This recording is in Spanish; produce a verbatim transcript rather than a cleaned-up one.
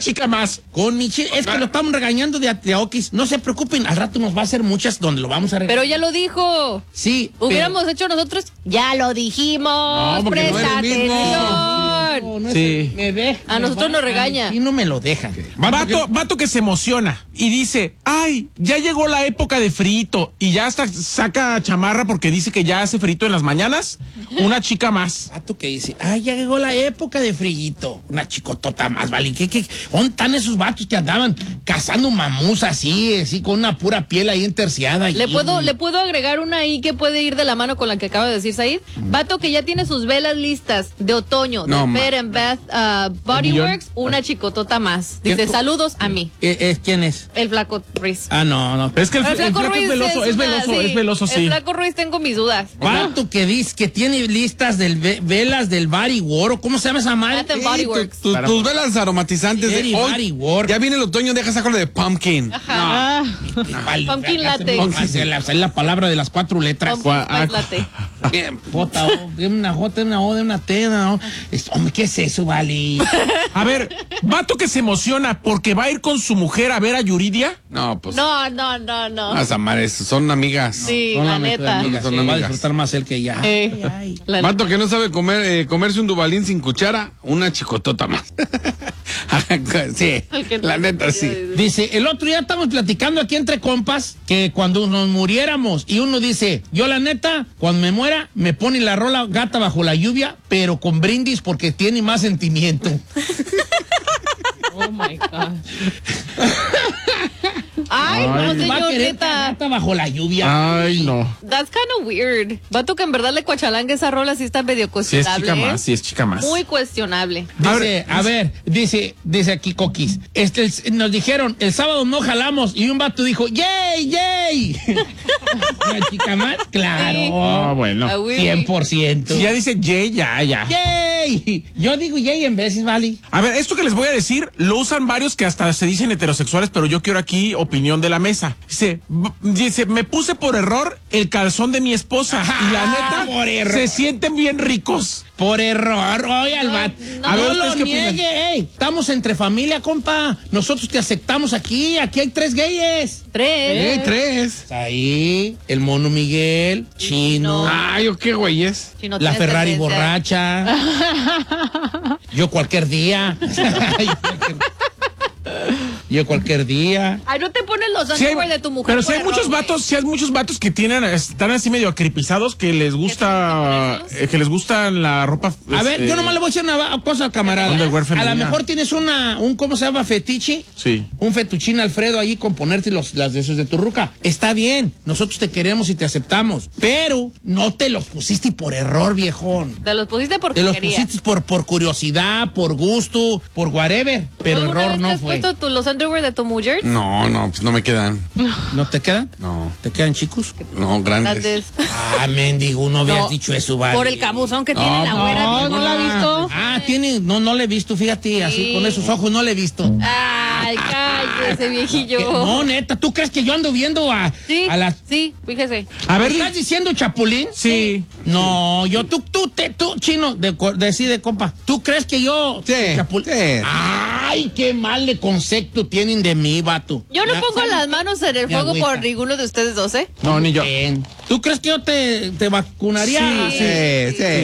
chica más. Con mi chica. Es que lo estamos regañando de, de Okis. No se preocupen, al rato nos va a hacer muchas donde lo vamos a regañar. Pero ya lo dijo. Sí. Hubiéramos pero... hecho nosotros. Ya lo dijimos. No, Presta no es atención. No, no es Sí. me deja, A me nosotros va- nos regaña. Y no me lo dejan. Vato, vato que se emociona y dice, ay, ya llegó la época de frito y ya hasta saca chamarra porque dice que ya hace frito en las mañanas. Una chica más. Vato que dice, ay, ya llegó la época de frillito. Una chicotota más, ¿vale? ¿Qué, qué? ¿Dónde están esos vatos que andaban cazando mamús así, así, con una pura piel ahí enterciada? ¿Le y- puedo, ¿Le puedo agregar una ahí que puede ir de la mano con la que acaba de decir Said? Vato que ya tiene sus velas listas de otoño, No, de ma- Bed and Bath uh, Body millón? Works, una chicotota más. Dice, ¿Qué? saludos a mí, ¿Eh, eh, ¿Quién es? el flaco Ruiz. Ah, no, no. Es que el, el flaco es veloso, es una- veloso, sí, es veloso, El sí. flaco Ruiz tengo mis dudas. Vato que dice que tiene listas del ve- velas del Body Works. ¿Cómo se llama esa madre? Bath and Body Sí, tu- Works. tu- tus velas aromatizantes Very, de hoy. very work. Ya viene el otoño, deja sacar lo de pumpkin. Ajá. Vale, Pumpkin ya se me- latte. Es la, es la palabra de las cuatro letras. Pumpkin ah, spice latte. Bien, J, O, de una J, de una O, de una T, ¿no? Es- hombre, ¿qué es eso, Vali? A ver, vato que se emociona porque va a ir con su mujer a ver a Yuridia. No, pues. No, no, no, no. Las amares, son amigas. Sí, Son la las mejores neta. amigas, Son sí, va a amigas. disfrutar más él que ella. Eh, Ay, ay. la Vato que no sabe comer, eh, comerse un dubalín sin cuchara, una chicotota más. Sí, El que no- la neta, sí. Dice, el otro día estamos platicando aquí entre compas que cuando nos muriéramos y uno dice, yo la neta, cuando me muera, me pone la rola Gata bajo la lluvia, pero con brindis porque tiene más sentimiento. Oh my God. Ay, no, Va a señor, querer neta. Gata bajo la lluvia. Ay, no. That's kind of weird. Vato que en verdad le cuachalangue esa rola sí está medio Sí es cuestionable. chica ¿eh? más, sí es chica más. Muy cuestionable. Dice, a ver, dice, dice aquí Coquis, este, el- nos dijeron, el sábado no jalamos, y un vato dijo, ¡yay, yay! ¿Una chica más? Claro. Sí. Ah, bueno. Ah, oui, cien oui. por ciento. Si ya dice Jay, ya, ya. ¡Yay! Yo digo yay en veces, ¿vale? A ver, esto que les voy a decir, lo usan varios que hasta se dicen heterosexuales, pero yo quiero aquí opinión de la mesa. Dice, b- dice, me puse por error el calzón de mi esposa y la Ah, neta, por error. se sienten bien ricos. Por error, oye, al No, vato. no. A ver, ¿ustedes no lo qué opinan? niegue, ey. Estamos entre familia, compa. Nosotros te aceptamos aquí. Aquí hay tres gayes. Tres. Eh, tres. Ahí, el mono Miguel, Chino, Ay, ¿o qué güeyes? Chino, la tienes Ferrari tendencia. borracha. Yo cualquier día. Yo cualquier día. Ay, no te pones los Sí hay- underwear de tu mujer. pero si por hay error, muchos güey. vatos, si hay muchos vatos que tienen, están así medio acripizados, que les gusta, eh, que les gusta la ropa. A ver, este, yo nomás le voy a decir una cosa, camarada. Underwear A femenina. lo mejor tienes una, un, ¿cómo se llama? Fetiche. Sí. Un fetuchín Alfredo ahí con ponerte los, las de esos de tu ruca. Está bien, nosotros te queremos y te aceptamos. Pero no te los pusiste por error, viejón. Te los pusiste porque Te los querías. pusiste por, por curiosidad, por gusto, por whatever. Pero ¿Alguna error vez te no has fue. puesto tu- los underwear de tu mujer? No, no, pues no me quedan. ¿No te quedan? No, ¿Te quedan chicos? no, grandes. Antes. Ah, mendigo, no habías No, dicho eso, vale. Por el cabuzón que tiene No, la no, güera. No, ¿No la has visto? Ah, tiene, no, no le he visto, fíjate, así Sí. con esos ojos no le he visto. Ay, cállese, viejillo. No, neta, ¿tú crees que yo ando viendo a, Sí, a las... sí, fíjese. A ver, ¿Estás diciendo chapulín? sí. No, yo, tú, tú, te, tú, chino, de, co- decide, compa. ¿Tú crees que yo... Sí, chapulín? sí. Ay, qué mal de concepto tienen de mí, vato. Yo no Ya, pongo ¿sabes? las manos en el Mi fuego agüita. por ninguno de ustedes dos, ¿eh? No, ni yo. Bien. ¿Tú crees que yo te, te vacunaría? Sí, sí.